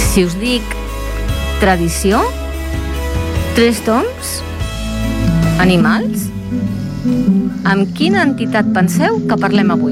Si us dic tradició, 3 toms, animals, amb quina entitat penseu que parlem avui?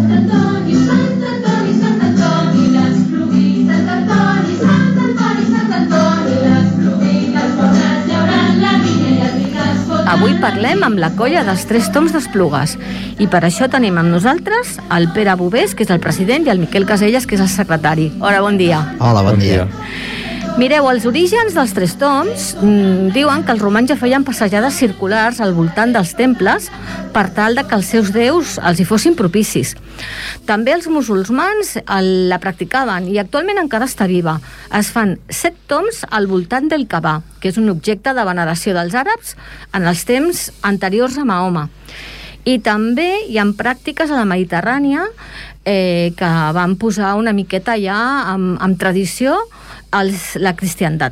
Avui parlem amb la colla dels 3 toms d'Esplugues i per això tenim amb nosaltres el Pere Bovés, que és el president, i el Miquel Caselles, que és el secretari. Hola, bon dia. Hola, bon dia. Mireu, els orígens dels 3 toms diuen que els romans ja feien passejades circulars al voltant dels temples per tal de que els seus déus els hi fossin propicis. També els musulmans la practicaven i actualment encara està viva. Es fan 7 toms al voltant del Kaaba, que és un objecte de veneració dels àrabs en els temps anteriors a Mahoma. I també hi ha pràctiques a la Mediterrània que van posar una miqueta ja amb tradició la cristiandat.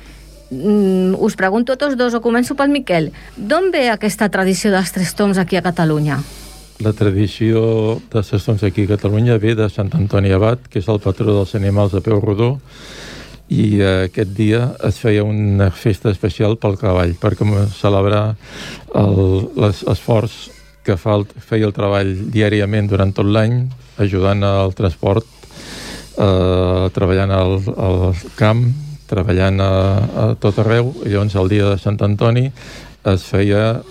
Us pregunto a tots dos, o començo pel Miquel. D'on ve aquesta tradició dels 3 toms aquí a Catalunya? La tradició dels 3 toms aquí a Catalunya ve de Sant Antoni Abat, que és el patró dels animals de peu rodó, i aquest dia es feia una festa especial pel cavall, per celebrar l'esforç que feia el treball diàriament durant tot l'any, ajudant al transport, treballant al camp, treballant a tot arreu. I llavors el dia de Sant Antoni es feia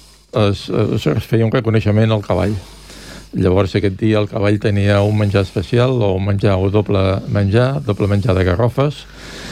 un reconeixement al cavall. Llavors aquest dia el cavall tenia un menjar especial o doble menjar de garrofes,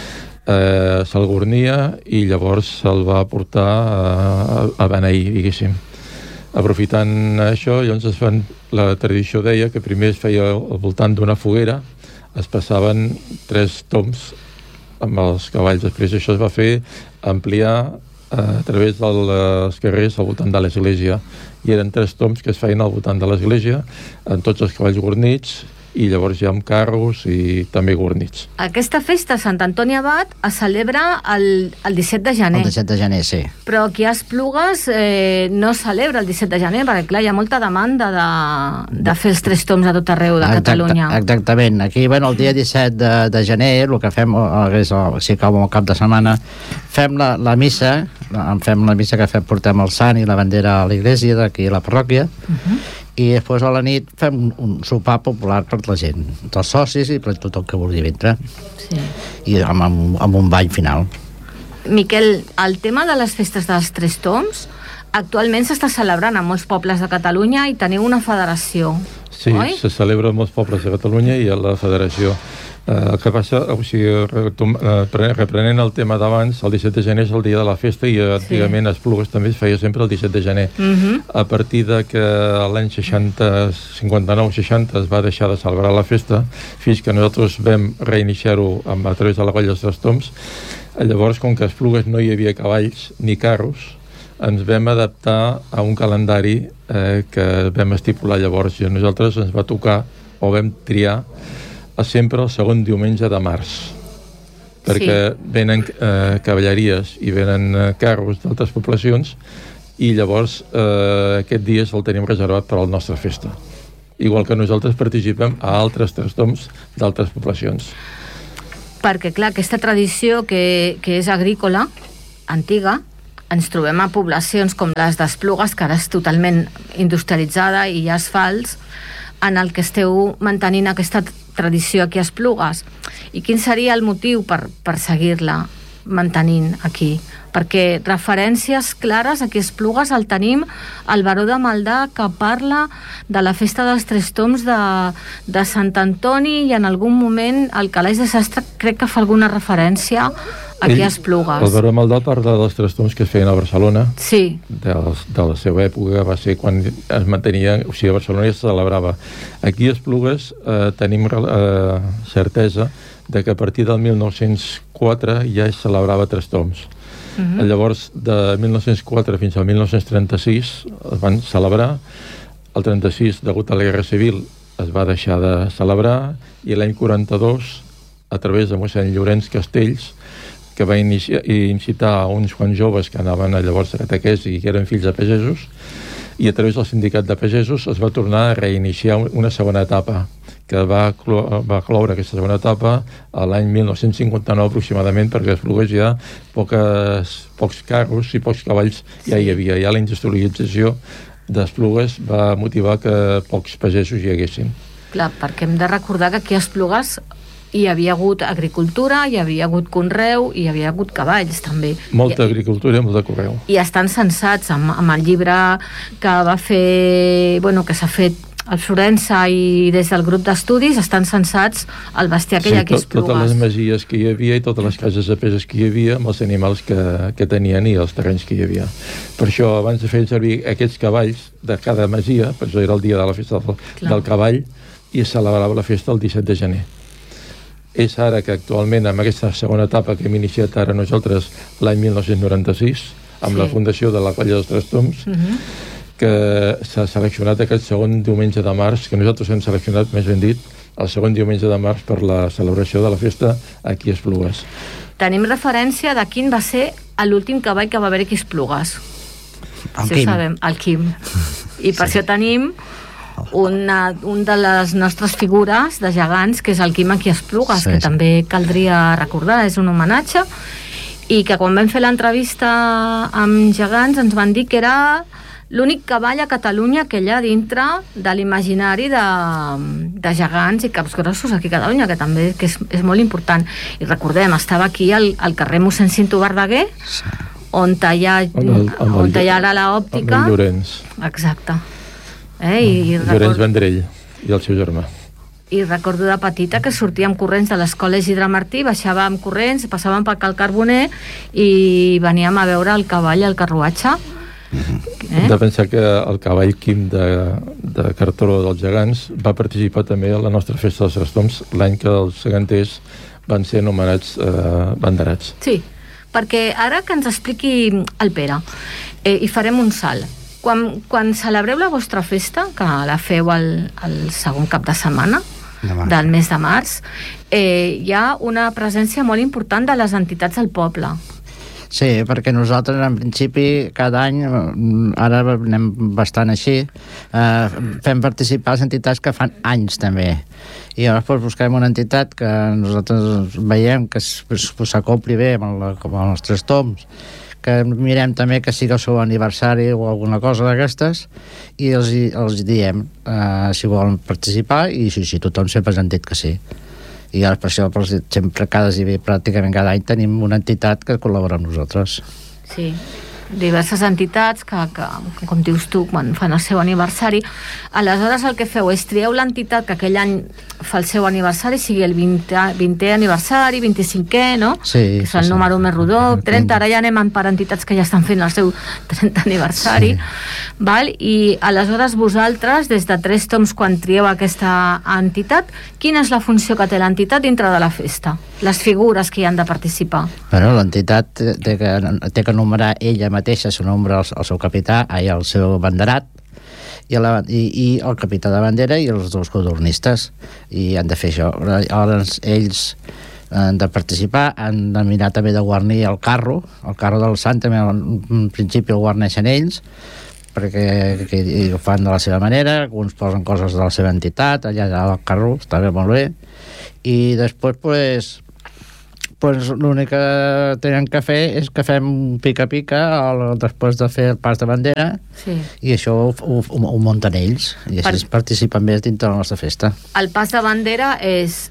se'l guarnia i llavors se'l va portar a beneir, diguéssim. Aprofitant això, llavors la tradició deia que primer es feia al voltant d'una foguera, es passaven 3 toms amb els cavalls. Després això es va fer ampliar a través dels carrers al voltant de l'església, i eren 3 toms que es feien al voltant de l'església amb tots els cavalls guarnits, i llavors ja amb carros i també guarnits. Aquesta festa, Sant Antoni Abat, es celebra el 17 de gener. El 17 de gener, sí. Però aquí a Esplugues no celebra el 17 de gener, perquè clar, hi ha molta demanda de fer els 3 toms a tot arreu de Catalunya. Exactament. Aquí, el dia 17 de gener, el que fem, si cau un cap de setmana, fem la missa, portem el sant i la bandera a l'església d'aquí a la parròquia, i després a la nit fem un sopar popular per la gent, dels socis i per tothom que vulgui vindre. Sí. I amb un ball final. Miquel, el tema de les festes dels 3 toms actualment s'està celebrant a molts pobles de Catalunya i teniu una federació, sí, oi? Se celebra a molts pobles de Catalunya i a la federació. El que passa, reprenent el tema d'abans, el 17 de gener és el dia de la festa i antigament a Esplugues també es feia sempre el 17 de gener. A partir de que l'any 59-60 es va deixar de celebrar la festa, fins que nosaltres vam reiniciar-ho a través de la colla dels 3 toms, llavors, com que a Esplugues no hi havia cavalls ni carros, ens vam adaptar a un calendari que vam estipular llavors, i a nosaltres ens va tocar, o vam triar, sempre el segon diumenge de març, perquè venen cavalleries i venen carros d'altres poblacions, i llavors aquest dia el tenim reservat per a la nostra festa, igual que nosaltres participem a altres 3 toms d'altres poblacions. Perquè clar, aquesta tradició que és agrícola, antiga, ens trobem a poblacions com les d'Esplugues, que ara és totalment industrialitzada i hi ha asfalts, en el que esteu mantenint aquesta tradició aquí a Esplugues. I quin seria el motiu per seguir-la mantenint aquí? Perquè referències clares aquí a Esplugues el tenim al Baró de Maldà, que parla de la festa dels 3 toms de Sant Antoni, i en algun moment el Calaix de Sastre crec que fa alguna referència aquí a Esplugues. El Baró de Maldà parla dels 3 toms que es feien a Barcelona. Sí. De la seva època va ser quan es mantenia, o sigui, a Barcelona ja se celebrava. Aquí a Esplugues tenim certesa de que a partir del 1904 ja es celebrava 3 toms. Llavors, de 1904 fins al 1936 es van celebrar. El 36, degut a la Guerra Civil, es va deixar de celebrar, i l'any 42, a través de mossèn Llorenç Castells, que va incitar uns quants joves que anaven llavors a catequesi i que eren fills de pagesos, i a través del sindicat de pagesos es va tornar a reiniciar una segona etapa, que va cloure aquesta segona etapa a l'any 1959 aproximadament, perquè a Esplugues ja pocs carros i pocs cavalls ja hi havia. Ja la industrialització d'Esplugues va motivar que pocs pagesos hi haguessin. Clar, perquè hem de recordar que aquí a Esplugues hi havia hagut agricultura, hi havia hagut conreu, hi havia hagut cavalls, també. Molta agricultura i molta conreu. I estan censats amb el llibre que va fer, que s'ha fet el Florença i des del grup d'estudis, estan censats el bestiar que hi ha aquí a Esplugues. Totes les masies que hi havia i totes les cases de peses que hi havia, amb els animals que tenien i els terrenys que hi havia. Per això, abans de fer servir aquests cavalls de cada masia, per això era el dia de la festa del cavall, i es celebrava la festa el 17 de gener. És ara que actualment, amb aquesta segona etapa que hem iniciat ara nosaltres l'any 1996, amb la fundació de la Colla dels Tres Tombs, que s'ha seleccionat aquest segon diumenge de març, que nosaltres hem seleccionat, més ben dit, el segon diumenge de març per la celebració de la festa aquí a Esplugues. Tenim referència de quin va ser l'últim cavall que va haver aquí a Esplugues. El Quim. Sabem, el Quim. I per això tenim un de les nostres figures de gegants, que és el Quim aquí a Esplugues, que també caldria recordar, és un homenatge, i que quan vam fer l'entrevista amb gegants ens van dir que era l'únic cavall a Catalunya que hi ha dintre de l'imaginari de gegants i caps grossos aquí a Catalunya, que també és molt important. I recordem, estava aquí al carrer mossèn Cinto Verdaguer, on hi ha ara l'òptica. Amb Llorenç. Exacte. Llorenç Vendrell i el seu germà. I recordo de petita que sortíem corrents de l'escola Isidre Martí, baixàvem corrents, passàvem per Cal Carboner i veníem a veure el cavall al carruatge. Hem de pensar que el cavall Quim de Cartoló dels Gegants va participar també a la nostra festa dels Tres Tombs l'any que els geganters van ser anomenats banderats. Sí, perquè ara que ens expliqui el Pere, i farem un salt. Quan celebreu la vostra festa, que la feu el segon cap de setmana del mes de març, hi ha una presència molt important de les entitats del poble. Sí, perquè nosaltres en principi cada any, ara anem bastant així, fem participar les entitats que fan anys també, i llavors busquem una entitat que nosaltres veiem que s'acopli bé amb els Tres Tombs, que mirem també que sigui el seu aniversari o alguna cosa d'aquestes, i els diem si volen participar, i si tothom sempre ens han dit que sí. I per això sempre pràcticament cada any tenim una entitat que col·labora amb nosaltres. Sí, diverses entitats que, com dius tu, quan fan el seu aniversari, aleshores el que feu és trieu l'entitat que aquell any fa el seu aniversari, sigui el 20è aniversari, 25è, no? Sí, que és el número més rodó, 30, ara ja anem per entitats que ja estan fent el seu 30è aniversari, val? I aleshores vosaltres, des de Tres Tombs, quan trieu aquesta entitat, quina és la funció que té l'entitat dintre de la festa? Les figures que hi han de participar? Bueno, l'entitat té que enumerar ella mateixa, s'enumera el seu capità, el seu banderat, i el capità de bandera i els dos codornistes, i han de fer això. Llavors ells han de participar, han de mirar també de guarnir el carro del sant, també en principi el guarneixen ells, perquè ho fan de la seva manera, alguns posen coses de la seva entitat allà al carro, està bé, molt bé, i després l'únic que tenen que fer és que fem un pica-pica després de fer el pas de bandera, i això ho munten ells, i així participen més dintre de la nostra festa. El pas de bandera és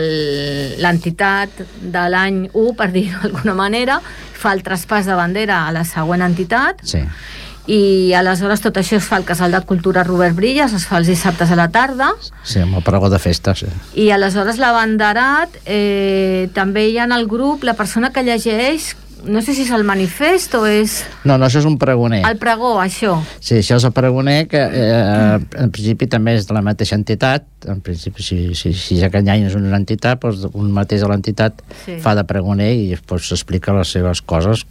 l'entitat de l'any 1, per dir-ho d'alguna manera, fa el traspàs de bandera a la següent entitat, i aleshores tot això es fa al Casal de Cultura Robert Brillas, es fa els dissabtes a la tarda. Sí, amb el pregó de festa, sí. I aleshores l'abanderat, també hi ha en el grup la persona que llegeix, no sé si és el manifest o és... No, això és un pregoner. El pregó, això. Sí, això és el pregoner, que en principi també és de la mateixa entitat. En principi, si ja que any és una entitat, doncs un mateix de l'entitat fa de pregoner i després s'explica les seves coses.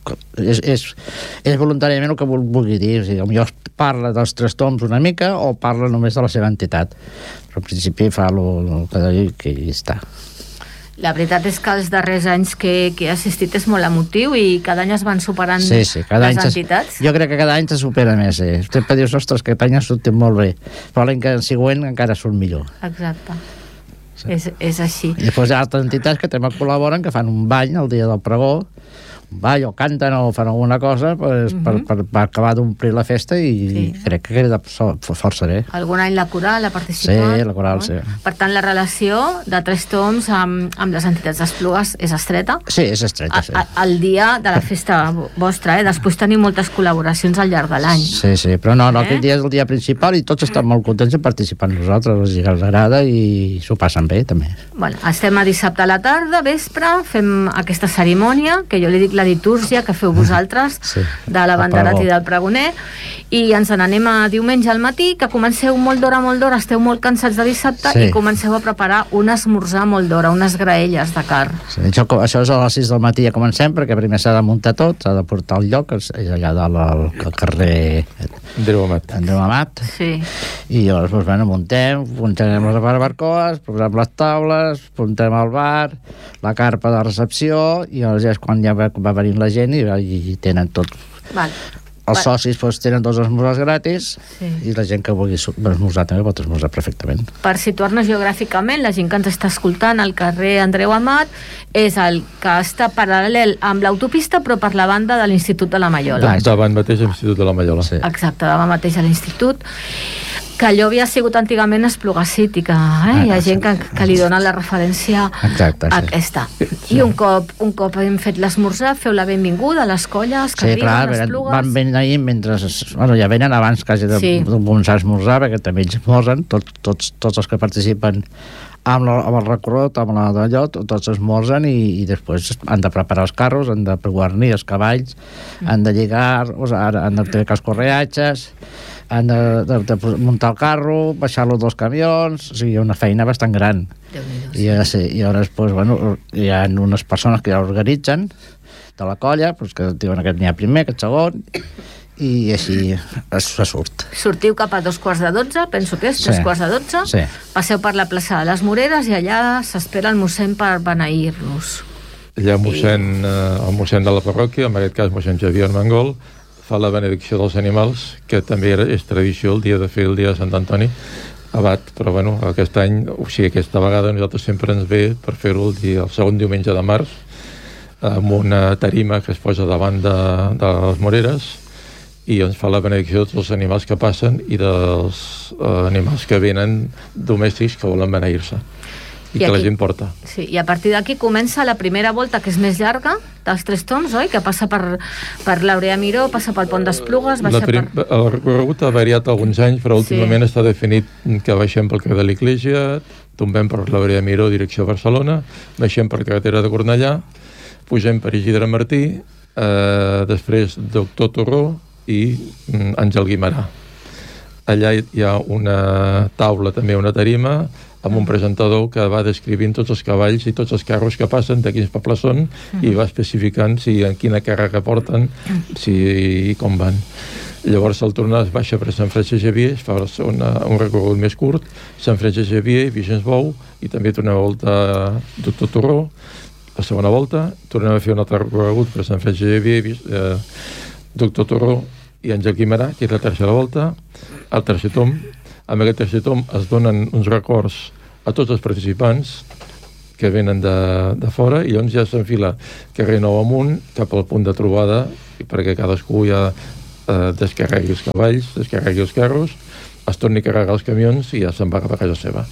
És voluntàriament el que vulgui dir. O sigui, potser parla dels Tres Tombs una mica o parla només de la seva entitat. Però en principi fa el que ha de dir que hi està. La veritat és que els darrers anys que he assistit és molt emotiu i cada any es van superant les entitats. Jo crec que cada any se supera més. Sempre dius, ostres, que aquest any ha sortit molt bé, però l'any següent encara surt millor. Exacte. És així. I després hi ha altres entitats que també col·laboren, que fan un ball el dia del pregó, un ball o canten o fan alguna cosa per acabar d'omplir la festa i crec que queda força bé. Algun any la coral ha participat. Sí, la coral, sí. Per tant, la relació de Tres Tombs amb les entitats d'Esplugues és estreta? Sí, és estreta, sí. El dia de la festa vostra, després teniu moltes col·laboracions al llarg de l'any. Sí, però no, aquest dia és el dia principal i tots estan molt contents de participar amb nosaltres, els agrada i s'ho passen bé, també. Bueno, estem a dissabte a la tarda, vespre, fem aquesta cerimònia, que jo li dic la litúrgia que feu vosaltres, de l'abanderat i del pregoner, i ens n'anem a diumenge al matí, que comenceu molt d'hora, esteu molt cansats de dissabte i comenceu a preparar un esmorzar molt d'hora, unes graelles de carn. Sí, això és a les 6 del matí ja comencem, perquè primer s'ha de muntar tot, s'ha de portar al lloc, és allà dalt al carrer Andreu Amat. Sí. I llavors, muntem les barbacoes, posem les taules, puntem el bar, la carpa de recepció, i llavors ja és quan ja va venint la gent i tenen tot. Els socis tenen 2 esmorzars gratis i la gent que vulgui esmorzar també pot esmorzar perfectament. Per situar-nos geogràficament, la gent que ens està escoltant, al carrer Andreu Amat és el que està paral·lel amb l'autopista, però per la banda de l'Institut de la Mallola. Davant mateix a l'Institut de la Mallola. Exacte, davant mateix a l'Institut, que allò havia sigut antigament Espluga City, que hi ha gent que li dona la referència a aquesta. I un cop hem fet l'esmorzar, feu la benvinguda a les colles que arriben a Esplugues. Van venint ahir mentre... ja venen abans quasi de començar a esmorzar, perquè també ells esmorzen, tots els que participen amb el recorregut, amb la d'allò, tots esmorzen i després han de preparar els carros, han de guarnir els cavalls, han de lligar, han de treure els correatges, han de muntar el carro, baixar-lo dels camions, o sigui, hi ha una feina bastant gran. I ara després, hi ha unes persones que ja organitzen de la colla, que diuen aquest n'hi ha primer, aquest segon, i així se surt. Sortiu cap a 2:45, penso que és 3:45, passeu per la plaça de les Moreres i allà s'espera el mossèn per beneir-nos. Allà el mossèn de la parròquia, en aquest cas mossèn Xavier Armengol, fa la benedicció dels animals, que també és tradició el dia de fer el dia de Sant Antoni abat, però aquest any, aquesta vegada nosaltres sempre ens ve per fer-ho el segon diumenge de març, amb una tarima que es posa davant de les Moreres i ens fa la benedicció de tots els animals que passen i dels animals que venen domèstics que volen beneir-se i que la gent porta. Sí, i a partir d'aquí comença la primera volta, que és més llarga, dels Tres Tombs, oi? Que passa per l'Aurea Miró, passa pel Pont d'Esplugues, el recorregut ha variat alguns anys, però últimament està definit que baixem pel carrer de l'Iglésia, tombem per l'Aurea Miró, direcció a Barcelona, baixem per carretera de Cornellà, pugem per Isidre Martí, després Doctor Torró i Àngel Guimerà. Allà hi ha una taula, també una tarima, amb un presentador que va descrivint tots els cavalls i tots els carros que passen, de quins pobles són, i va especificant en quina càrrega porten i com van. Llavors al tornar es baixa per Sant Francesc Xavier, es fa un recorregut més curt, Sant Francesc Xavier, Vicenç Bou, i també tornem a volta a Doctor Torró, la segona volta, tornem a fer un altre recorregut per Sant Francesc Xavier, Doctor Torró i Àngel Guimerà, que és la tercera volta, el tercer tom. Amb aquest tercer tom es donen uns records a tots els participants que venen de fora i llavors ja s'enfila carrer Nou amunt cap al punt de trobada perquè cadascú ja descarregui els cavalls, descarregui els carros, es torni a carregar els camions i ja se'n va cap a casa seva.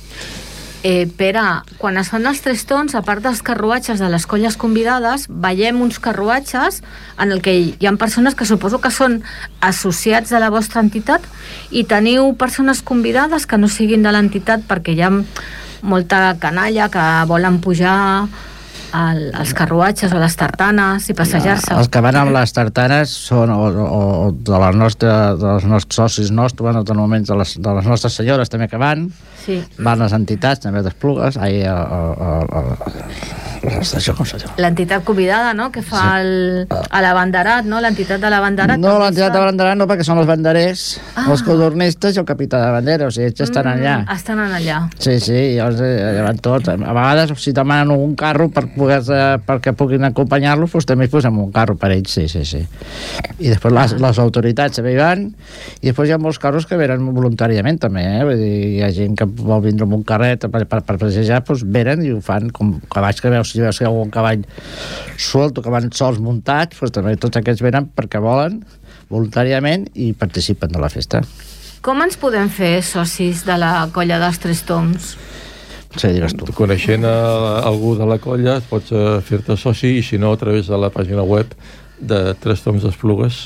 Pere, quan es fan els Tres Tombs, a part dels carruatges de les colles convidades, veiem uns carruatges en el que hi ha persones que suposo que són associats de la vostra entitat i teniu persones convidades que no siguin de l'entitat perquè hi ha molta canalla que volen pujar als carruatges o les tartanes i passejar-se. Els que van amb les tartanes són o dels nostres socis nostres, normalment de les nostres senyores també que van les entitats també d'Esplugues, Això com se diu? L'entitat convidada, no?, que fa a l'abanderat, no?, l'entitat de l'abanderat. No, l'entitat de l'abanderat no, perquè són els banderers, els codornistes i el capità de bandera, o sigui, ells estan allà. Estan allà. Sí, llavors van tots. A vegades, si demanen un carro perquè puguin acompanyar-los, doncs també posem un carro per ells, sí. I després les autoritats també hi van, i després hi ha molts carros que venen voluntàriament també, vull dir, hi ha gent que vol vindre amb un carret per passejar, doncs venen i ho fan com cavalls que veus, si veus que hi ha algun cavall suelto, que van sols muntats, doncs també tots aquests venen perquè volen voluntàriament i participen de la festa. Com ens podem fer socis de la colla dels Tres Toms? Sí, digues tu. Coneixent algú de la colla pots fer-te soci, i si no, a través de la pàgina web de Tres Toms d'Esplugues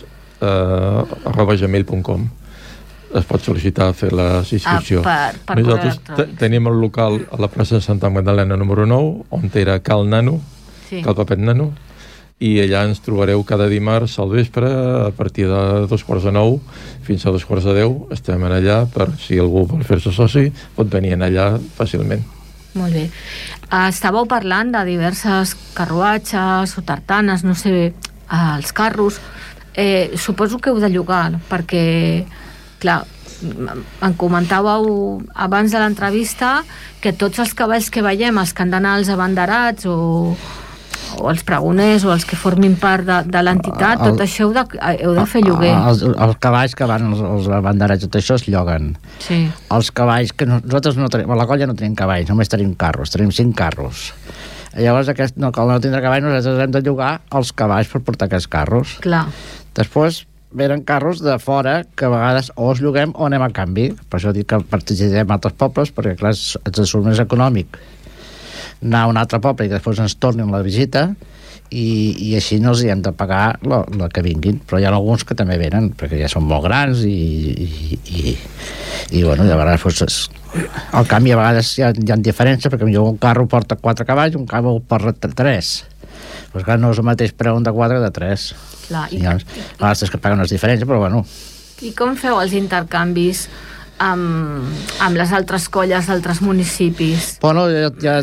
@gmail.com es pot sol·licitar fer la inscripció. Nosaltres tenim el local a la plaça de Santa Magdalena número 9, on era Cal Nano, Cal Papet Nano, i allà ens trobareu cada dimarts al vespre a partir de 8:45 fins a 9:45. Estem allà per si algú vol fer-se soci, pot venir allà fàcilment. Molt bé. Estàveu parlant de diverses carruatges o tartanes, no sé, els carros. Suposo que heu de llogar, perquè clar, em comentàveu abans de l'entrevista que tots els cavalls que veiem, els que han d'anar als abanderats o els pregoners o els que formin part de l'entitat, tot això heu de fer lloguer. Els cavalls que van als abanderats, tot això es lloguen. Sí. Els cavalls que nosaltres no tenim, a la colla no tenim cavalls, només tenim carros, tenim 5 carros. Llavors, al no tindre cavalls, nosaltres hem de llogar els cavalls per portar aquests carros. Clar. Després venen carros de fora que a vegades o els lloguem o anem a canvi. Per això dic que participem a altres pobles, perquè clar, ens surt més econòmic anar a un altre poble i després ens tornin la visita i així no els hi hem de pagar la que vinguin. Però hi ha alguns que també venen, perquè ja són molt grans i bueno, de vegades al canvi a vegades hi ha diferències, perquè millor un carro porta 4 cavalls, un carro porta 3. Pues clar, no és el mateix preu un de 4 que de 3. Clar. A vegades que paguen unes diferències, però bueno. I com feu els intercanvis amb les altres colles d'altres municipis? Bueno, ja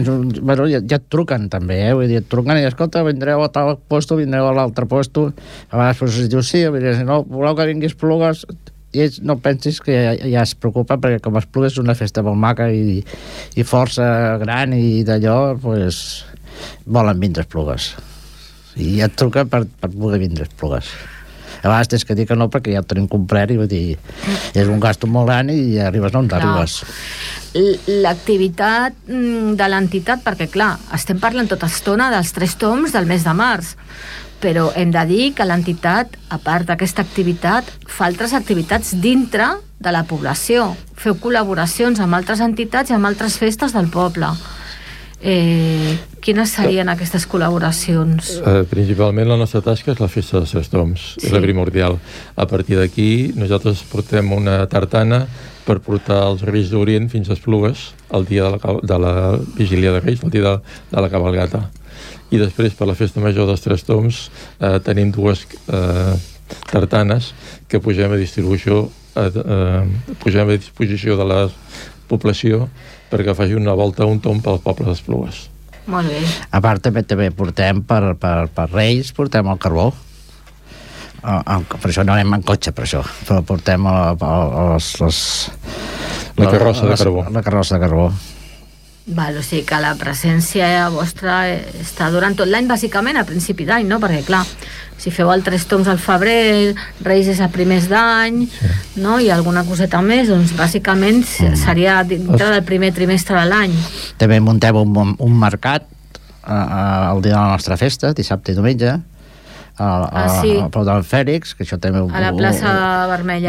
et truquen també, vull dir, et truquen i escolta, vindreu a tal puesto, vindreu a l'altre puesto. A vegades pues, es diu sí, si no, voleu que vinguis Esplugues, i ells no pensis que ja es preocupa, perquè com Esplugues és una festa molt maca i força gran i d'allò, pues, volen vindre Esplugues. I ja et truquen per poder vindre Esplugues. A vegades tens que dir que no perquè ja ho tenim complet i vull dir, és un gasto molt gran i arribes on arribes. L'activitat de l'entitat, perquè clar, estem parlant tota estona dels Tres Toms del mes de març, però hem de dir que l'entitat, a part d'aquesta activitat, fa altres activitats dintre de la població. Feu col·laboracions amb altres entitats i amb altres festes del poble. Quines serien aquestes col·laboracions? Principalment la nostra tasca és la festa dels Tres Toms, és la primordial. A partir d'aquí nosaltres portem una tartana per portar els Reis d'Orient fins a Esplugues el dia de la vigília de Reis, el dia de la cabalgata. I després per la festa major dels Tres Toms tenim 2 tartanes que posem a disposició de la població perquè faci una volta un tomb pel poble d'Esplugues. Molt bé. A part també portem per Reis, portem el carbó. Per això no anem en cotxe, per això. Però portem la carrossa de carbó. La carrossa de carbó. Val, o sigui que la presència vostra està durant tot l'any, bàsicament a principi d'any, no? Perquè, clar, si feu el Tres Toms al febrer, Reis és a primers d'any, no? I alguna coseta més, doncs bàsicament seria dintre del primer trimestre de l'any. També muntem un mercat el dia de la nostra festa, dissabte i diumenge, al Pau d'en Fèlix, que això també... A la plaça Vermella.